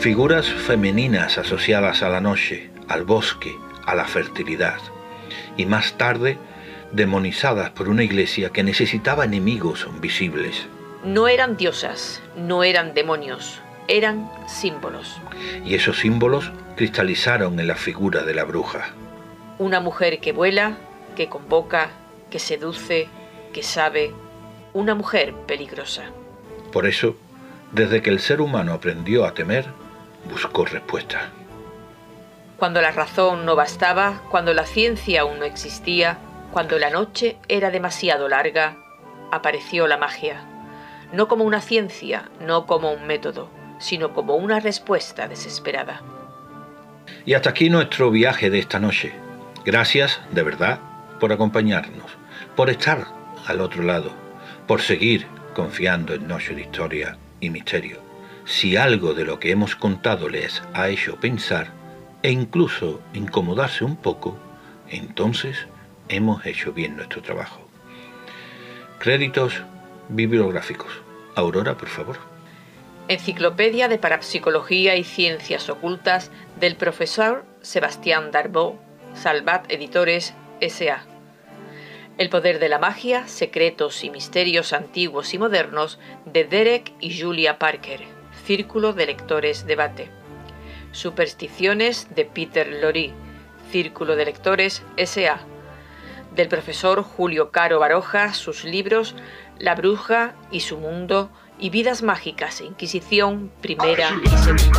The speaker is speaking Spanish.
Figuras femeninas asociadas a la noche, al bosque, a la fertilidad, y más tarde demonizadas por una iglesia que necesitaba enemigos visibles. No eran diosas, no eran demonios, eran símbolos. Y esos símbolos cristalizaron en la figura de la bruja. Una mujer que vuela, que convoca, que seduce, que sabe. Una mujer peligrosa. Por eso, desde que el ser humano aprendió a temer, buscó respuestas. Cuando la razón no bastaba, cuando la ciencia aún no existía, cuando la noche era demasiado larga, apareció la magia. No como una ciencia, no como un método, sino como una respuesta desesperada. Y hasta aquí nuestro viaje de esta noche. Gracias, de verdad, por acompañarnos, por estar al otro lado, por seguir confiando en Noche de Historia y Misterio. Si algo de lo que hemos contado les ha hecho pensar e incluso incomodarse un poco, entonces hemos hecho bien nuestro trabajo. Créditos bibliográficos. Aurora, por favor. Enciclopedia de Parapsicología y Ciencias Ocultas del profesor Sebastián Darboux, Salvat Editores, S.A. El poder de la magia, secretos y misterios antiguos y modernos de Derek y Julia Parker, Círculo de Lectores Debate. Supersticiones de Peter Lorre, Círculo de Lectores S.A. Del profesor Julio Caro Baroja, sus libros La bruja y su mundo y Vidas mágicas e Inquisición, primera y segunda.